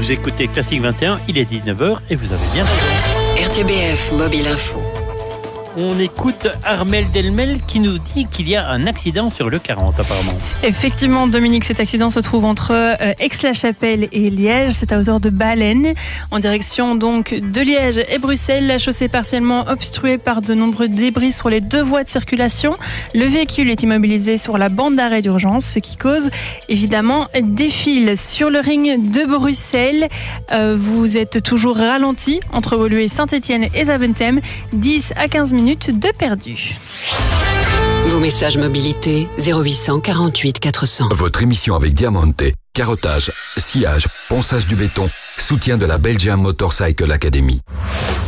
Vous écoutez Classique 21, il est 19h et vous avez bien raison. RTBF Mobile Info. On écoute Armel Delmel qui nous dit qu'il y a un accident sur le 40 apparemment. Effectivement, Dominique, cet accident se trouve entre Aix-la-Chapelle et Liège. C'est à hauteur de Baleine, en direction donc de Liège et Bruxelles. La chaussée est partiellement obstruée par de nombreux débris sur les deux voies de circulation. Le véhicule est immobilisé sur la bande d'arrêt d'urgence, ce qui cause évidemment des files. Sur le ring de Bruxelles, vous êtes toujours ralenti entre Woluwe et Saint-Étienne et Zaventem. 10 à 15 minutes de perdu. Vos messages mobilité 0800 48 400. Votre émission avec Diamante, carottage, sciage, ponçage du béton, soutien de la Belgian Motorcycle Academy.